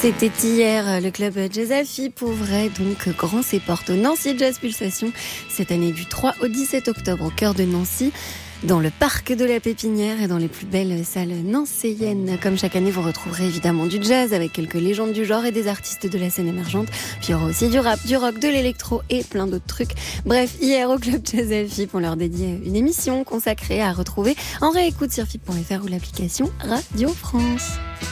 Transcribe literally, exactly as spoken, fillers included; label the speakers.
Speaker 1: C'était hier, le club Jazz Afip ouvrait donc grand ses portes au Nancy Jazz Pulsation, cette année du trois au dix-sept octobre au cœur de Nancy, dans le parc de la Pépinière et dans les plus belles salles nancéennes. Comme chaque année, vous retrouverez évidemment du jazz avec quelques légendes du genre et des artistes de la scène émergente. Puis il y aura aussi du rap, du rock, de l'électro et plein d'autres trucs. Bref, hier au club Jazz Afip, on leur dédiait une émission consacrée à retrouver en réécoute sur F I P point F R ou l'application Radio France.